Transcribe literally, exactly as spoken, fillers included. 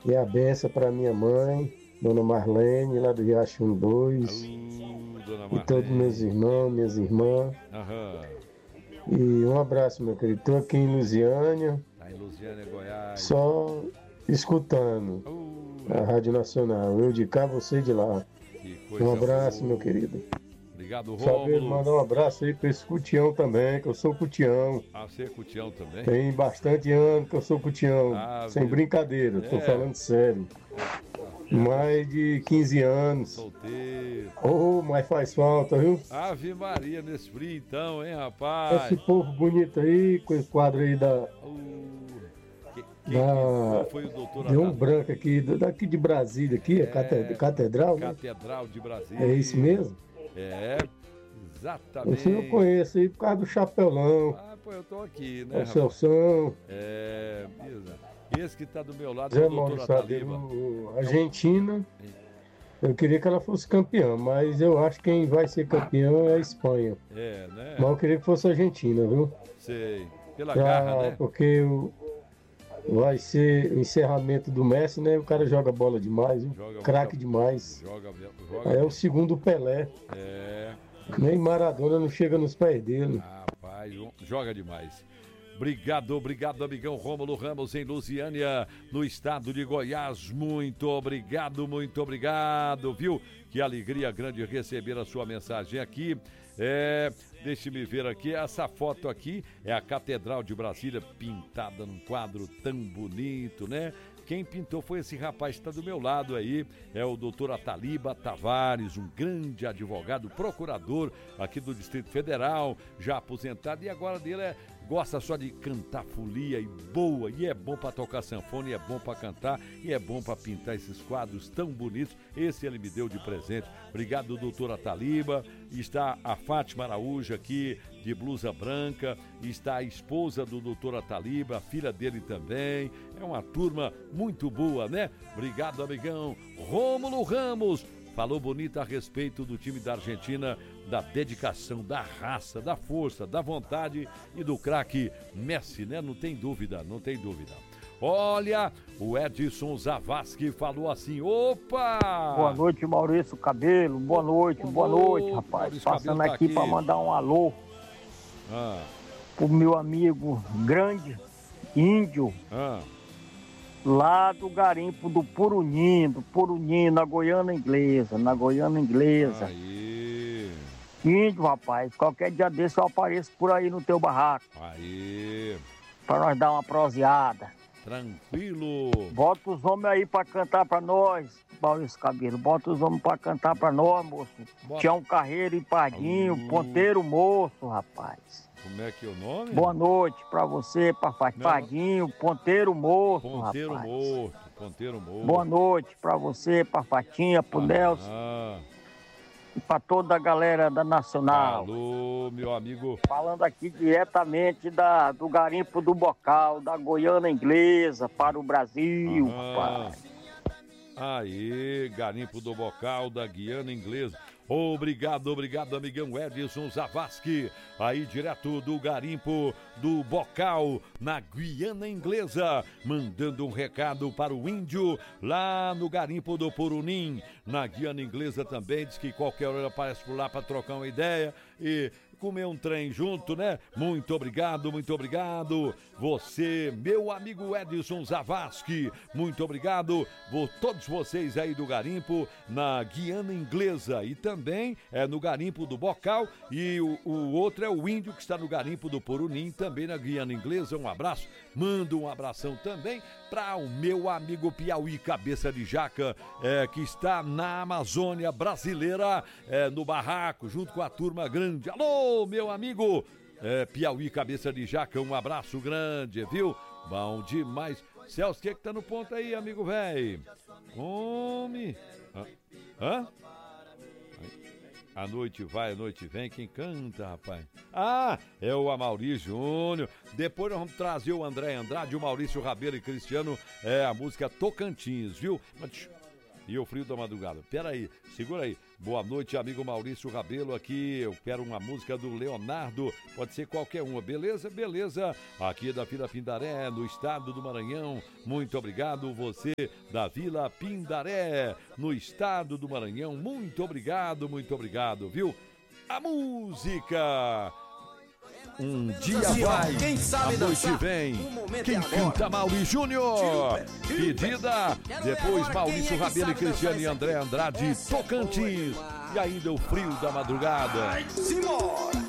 E a benção para minha mãe, Dona Marlene, lá do Riachão dois, Alô, dona e todos meus Marlene. irmãos, minhas irmãs. Aham. E um abraço, meu querido. Estou aqui em Lusiânia, Tá em Lusiânia, Goiás. só escutando Uh, a Rádio Nacional. Eu de cá, você de lá. que Um coisa abraço, meu boa. querido. Obrigado, Saber Rômulo. mandar um abraço aí para esse cutião também, que eu sou cutião. Ah, você é cutião também? Tem bastante ano que eu sou cutião. Sem Ave. brincadeira, tô É, falando sério. tá certo. Mais de quinze anos. Solteiro. Oh, mas faz falta, viu? Ave Maria nesse frio então, hein, Esse rapaz? povo bonito aí, com esse quadro aí da. Uh, que- quem pintou da foi o doutor deu um Atali. branco aqui, daqui de Brasília, aqui, a cate- É, catedral, né? Catedral de É isso Brasília. mesmo? É, Esse eu exatamente. conheço aí por causa do chapelão, Ah, pô, eu tô aqui, né, o rapaz? Celção, É, beleza. Esse que tá do meu lado é o Zé doutor Maurício Sadeiro, Ataliba. o- a Argentina. Eu queria que ela fosse campeã, mas eu acho que quem vai ser campeão é a Espanha. É, né? Mas eu queria que fosse a Argentina, viu? Sei. Pela garra, Pra, né? porque o- vai ser o encerramento do Messi, né? O cara joga bola demais, viu? Joga Craque muita- demais. Joga, joga. É o segundo Pelé. É. Nem Maradona não chega nos pés dele. Rapaz, joga demais. Obrigado, obrigado, amigão Rômulo Ramos, em Lusiânia, no estado de Goiás. Muito obrigado, muito obrigado, viu? Que alegria grande receber a sua mensagem aqui. É, deixe-me ver aqui, essa foto aqui é a Catedral de Brasília, pintada num quadro tão bonito, né? Quem pintou foi esse rapaz que está do meu lado aí, é o doutor Ataliba Tavares, um grande advogado, procurador aqui do Distrito Federal, já aposentado, e agora dele é, gosta só de cantar folia e boa, e é bom para tocar sanfona, e é bom para cantar, e é bom para pintar esses quadros tão bonitos. Esse ele me deu de presente. Obrigado, doutor Ataliba. Está a Fátima Araújo aqui, de blusa branca, está a esposa do doutor Ataliba, a filha dele também. É uma turma muito boa, né? Obrigado, amigão. Rômulo Ramos falou bonito a respeito do time da Argentina, da dedicação, da raça, da força, da vontade e do craque Messi, né? Não tem dúvida, não tem dúvida. Olha, o Edson Zavascki falou assim, opa! Boa noite, Maurício Cabelo. Boa noite, boa, boa noite, noite, rapaz. Maurício Passando tá aqui, aqui para mandar um alô ah. pro meu amigo grande, índio, ah. lá do garimpo do Purunim, do Purunim, na Goiânia Inglesa, na Goiânia Inglesa. Aí. Índio, rapaz, qualquer dia desse eu apareço por aí no teu barraco. Aí. Pra nós dar uma proseada. Tranquilo. Bota os homens aí pra cantar pra nós, Maurício Cabelo. Bota os homens pra cantar pra nós, moço. Bota. Tião Carreiro e Pardinho, uh. Ponteiro Moço, rapaz. Como é que é o nome? Boa noite pra você, Papai Pardinho, Ponteiro Moço, Ponteiro rapaz. Morto, Ponteiro Morto. Boa noite pra você, Papatinha, pro ah, Nelson. Ah. E pra toda a galera da Nacional. Alô, meu amigo. Falando aqui diretamente da, do garimpo do Bocal, da Goiânia Inglesa, para o Brasil, ah. rapaz. Aí, garimpo do Bocal, da Guiana Inglesa. Obrigado, obrigado, amigão Edson Zavascki, aí direto do garimpo do Bocal, na Guiana Inglesa, mandando um recado para o índio, lá no garimpo do Purunim, na Guiana Inglesa também, diz que qualquer hora aparece por lá para trocar uma ideia e comer um trem junto, né? Muito obrigado, muito obrigado. Você, meu amigo Edson Zavascki, muito obrigado. Vou todos vocês aí do garimpo na Guiana Inglesa e também é no garimpo do Bocal e o, o outro é o índio que está no garimpo do Purunim, também na Guiana Inglesa. Um abraço, mando um abração também para o meu amigo Piauí Cabeça de Jaca, é, que está na Amazônia brasileira, é, no barraco, junto com a turma grande. Alô, meu amigo é, Piauí Cabeça de Jaca, um abraço grande, viu? Bom demais. Celso, o que é que tá no ponto aí, amigo velho? Homem. Hã? Hã? A noite vai, a noite vem, quem canta, rapaz? Ah, é o Amaury Júnior. Depois nós vamos trazer o André Andrade, o Maurício Rabelo e Cristiano, é a música Tocantins, viu? Mas e o frio da madrugada. Pera aí, segura aí. Boa noite, amigo Maurício Rabelo aqui. Eu quero uma música do Leonardo, pode ser qualquer uma, beleza? Beleza. Aqui da Vila Pindaré, no estado do Maranhão. Muito obrigado, você da Vila Pindaré, no estado do Maranhão. Muito obrigado, muito obrigado, viu? A música... Um dia vai, quem sabe a noite vem. Quem canta, Mauri Júnior. Pedida, depois Maurício Rabelo e Cristiane André Andrade, Tocantins. E ainda o frio da madrugada. Simbora!